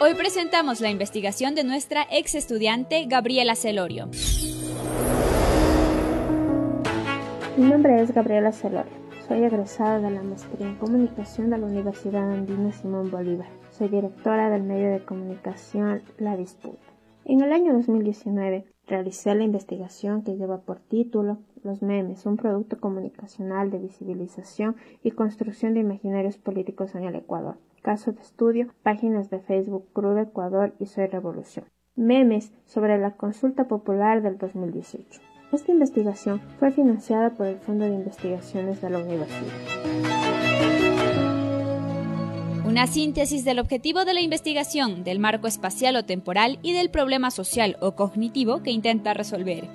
Hoy presentamos la investigación de nuestra ex estudiante Gabriela Celorio. Mi nombre es Gabriela Celorio. Soy egresada de la maestría en comunicación de la Universidad Andina Simón Bolívar. Soy directora del medio de comunicación La Disputa. En el año 2019 realicé la investigación que lleva por título Los memes, un producto comunicacional de visibilización y construcción de imaginarios políticos en el Ecuador. Caso de estudio, páginas de Facebook Crudo Ecuador y Soy Revolución. Memes sobre la consulta popular del 2018. Esta investigación fue financiada por el Fondo de Investigaciones de la Universidad. Una síntesis del objetivo de la investigación, del marco espacial o temporal y del problema social o cognitivo que intenta resolver.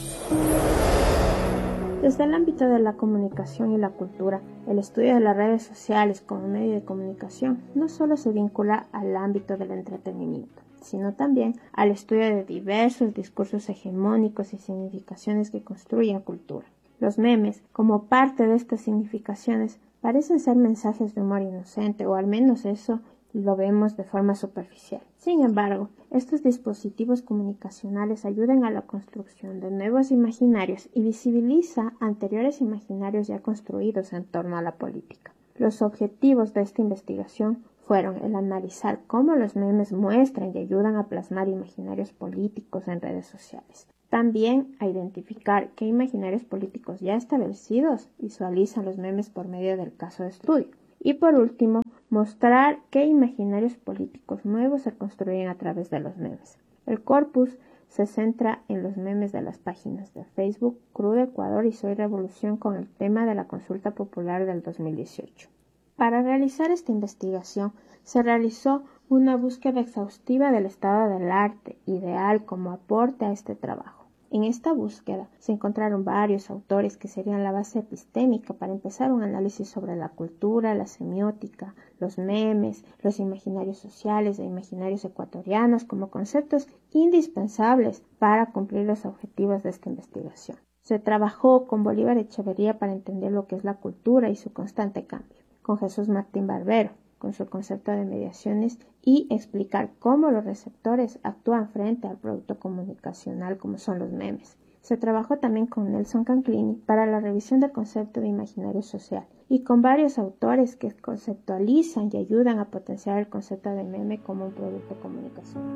Desde el ámbito de la comunicación y la cultura, el estudio de las redes sociales como medio de comunicación no solo se vincula al ámbito del entretenimiento, sino también al estudio de diversos discursos hegemónicos y significaciones que construyen cultura. Los memes, como parte de estas significaciones, parecen ser mensajes de humor inocente, o al menos eso lo vemos de forma superficial. Sin embargo, estos dispositivos comunicacionales ayudan a la construcción de nuevos imaginarios y visibiliza anteriores imaginarios ya construidos en torno a la política. Los objetivos de esta investigación fueron el analizar cómo los memes muestran y ayudan a plasmar imaginarios políticos en redes sociales. También a identificar qué imaginarios políticos ya establecidos visualizan los memes por medio del caso de estudio. Y por último, mostrar qué imaginarios políticos nuevos se construyen a través de los memes. El corpus se centra en los memes de las páginas de Facebook Crudo Ecuador y Soy Revolución con el tema de la consulta popular del 2018. Para realizar esta investigación se realizó una búsqueda exhaustiva del estado del arte ideal como aporte a este trabajo. En esta búsqueda se encontraron varios autores que serían la base epistémica para empezar un análisis sobre la cultura, la semiótica, los memes, los imaginarios sociales e imaginarios ecuatorianos como conceptos indispensables para cumplir los objetivos de esta investigación. Se trabajó con Bolívar Echeverría para entender lo que es la cultura y su constante cambio, con Jesús Martín Barbero, con su concepto de mediaciones y explicar cómo los receptores actúan frente al producto comunicacional como son los memes. Se trabajó también con Nelson Canclini para la revisión del concepto de imaginario social y con varios autores que conceptualizan y ayudan a potenciar el concepto de meme como un producto comunicacional.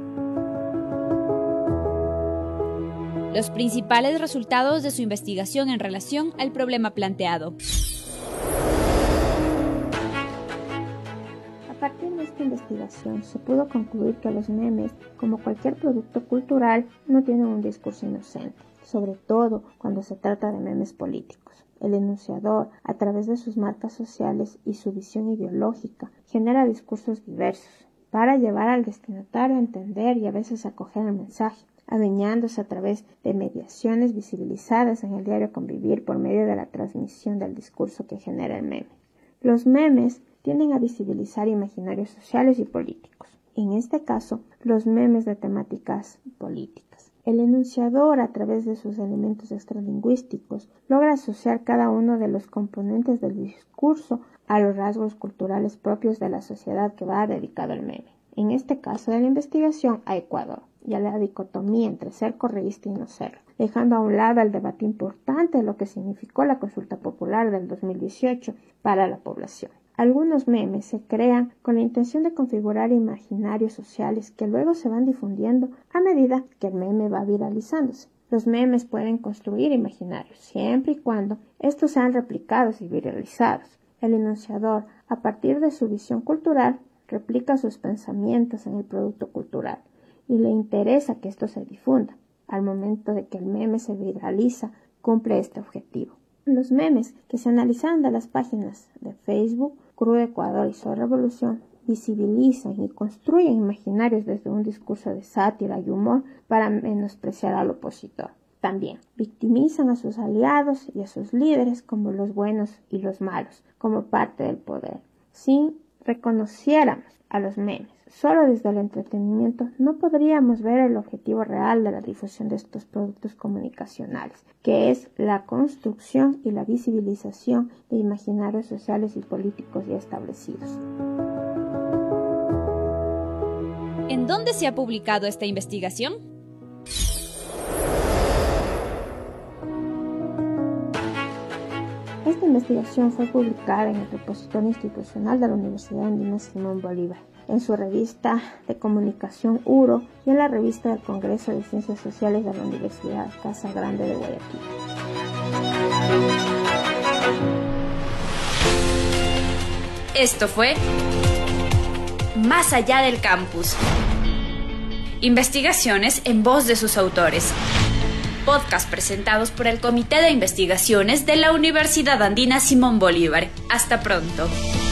Los principales resultados de su investigación en relación al problema planteado. A partir de esta investigación se pudo concluir que los memes, como cualquier producto cultural, no tienen un discurso inocente, sobre todo cuando se trata de memes políticos. El enunciador, a través de sus marcas sociales y su visión ideológica, genera discursos diversos para llevar al destinatario a entender y a veces acoger el mensaje, adueñándose a través de mediaciones visibilizadas en el diario convivir por medio de la transmisión del discurso que genera el meme. Los memes tienden a visibilizar imaginarios sociales y políticos, en este caso, los memes de temáticas políticas. El enunciador, a través de sus elementos extralingüísticos, logra asociar cada uno de los componentes del discurso a los rasgos culturales propios de la sociedad que va dedicado al meme. En este caso de la investigación, a Ecuador, y a la dicotomía entre ser correísta y no serlo, dejando a un lado el debate importante de lo que significó la consulta popular del 2018 para la población. Algunos memes se crean con la intención de configurar imaginarios sociales que luego se van difundiendo a medida que el meme va viralizándose. Los memes pueden construir imaginarios siempre y cuando estos sean replicados y viralizados. El enunciador, a partir de su visión cultural, replica sus pensamientos en el producto cultural y le interesa que esto se difunda. Al momento de que el meme se viraliza, cumple este objetivo. Los memes que se analizaron de las páginas de Facebook, Crudo Ecuador y Soy Revolución visibilizan y construyen imaginarios desde un discurso de sátira y humor para menospreciar al opositor. También victimizan a sus aliados y a sus líderes como los buenos y los malos, como parte del poder. Si reconociéramos a los memes solo desde el entretenimiento, no podríamos ver el objetivo real de la difusión de estos productos comunicacionales, que es la construcción y la visibilización de imaginarios sociales y políticos ya establecidos. ¿En dónde se ha publicado esta investigación? Esta investigación fue publicada en el repositorio institucional de la Universidad Andina Simón Bolívar, en su revista de comunicación URO y en la revista del Congreso de Ciencias Sociales de la Universidad Casa Grande de Guayaquil. Esto fue Más allá del campus. Investigaciones en voz de sus autores. Podcast presentados por el Comité de Investigaciones de la Universidad Andina Simón Bolívar. Hasta pronto.